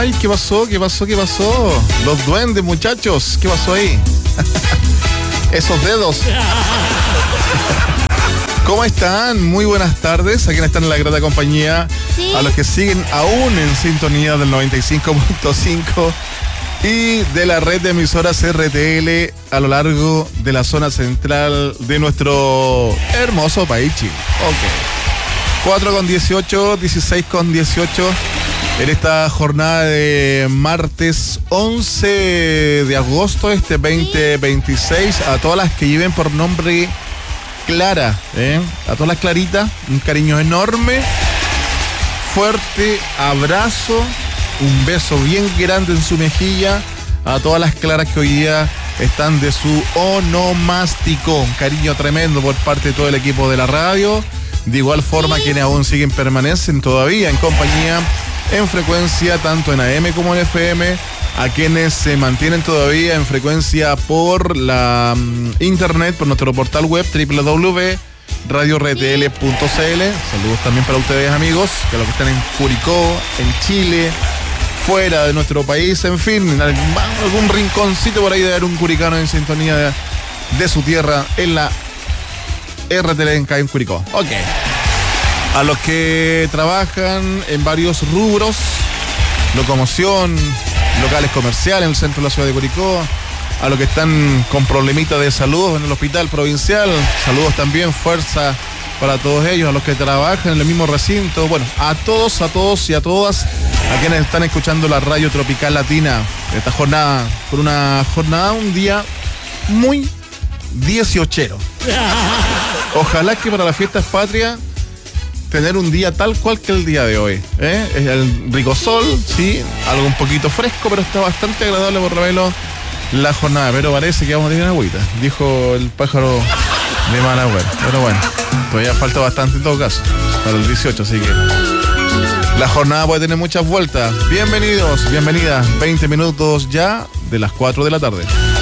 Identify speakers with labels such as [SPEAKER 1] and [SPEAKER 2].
[SPEAKER 1] Ay, ¿qué pasó? Los duendes, muchachos, ¿qué pasó ahí? Esos dedos. ¿Cómo están? Muy buenas tardes. A quienes están en la grata compañía.
[SPEAKER 2] Sí.
[SPEAKER 1] A los que siguen aún en sintonía del 95.5 y de la red de emisoras RTL a lo largo de la zona central de nuestro hermoso país, Chile. Ok. 4:18, 16:18. En esta jornada de martes 11 de agosto, 2026, a todas las que lleven por nombre Clara, a todas las Claritas, un cariño enorme, fuerte abrazo, un beso bien grande en su mejilla, a todas las Claras que hoy día están de su onomástico, un cariño tremendo por parte de todo el equipo de la radio, de igual forma quienes aún permanecen todavía en compañía, en frecuencia tanto en AM como en FM, a quienes se mantienen todavía en frecuencia por la internet, por nuestro portal web www.radiortl.cl. Saludos también para ustedes, amigos, que los que están en Curicó, en Chile, fuera de nuestro país, en fin, en algún rinconcito por ahí de haber un curicano en sintonía de su tierra en la RTL en Curicó. Ok. A los que trabajan en varios rubros, locomoción, locales comerciales en el centro de la ciudad de Curicó, a los que están con problemitas de salud en el hospital provincial, saludos también, fuerza para todos ellos, a los que trabajan en el mismo recinto, bueno, a todos y a todas, a quienes están escuchando la radio Tropical Latina, esta jornada, por una jornada, un día muy 18ero. Ojalá que para las fiestas patrias tener un día tal cual que el día de hoy, Es el rico sol, sí, algo un poquito fresco, pero está bastante agradable por lo menos la jornada, pero parece que vamos a tener agüita, dijo el pájaro de Malagüero, pero bueno, todavía falta bastante en todo caso, para el 18, así que la jornada puede tener muchas vueltas. Bienvenidos, bienvenidas, 20 minutos ya de las 4 de la tarde.